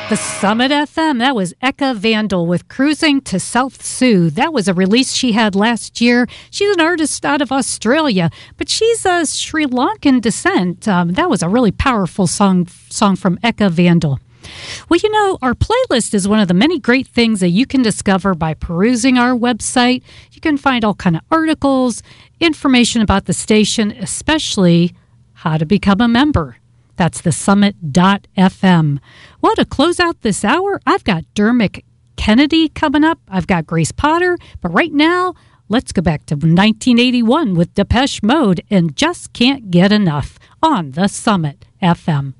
The Summit FM. That was Eka Vandal with Cruising to South Sioux. That was a release she had last year. She's an artist out of Australia, but she's of Sri Lankan descent. That was a really powerful song from Eka Vandal. Well, you know, our playlist is one of the many great things that you can discover by perusing our website. You can find all kind of articles, information about the station, especially how to become a member. That's the summit.fm. Well, to close out this hour, I've got Dermot Kennedy coming up. I've got Grace Potter. But right now, let's go back to 1981 with Depeche Mode and Just Can't Get Enough on the Summit FM.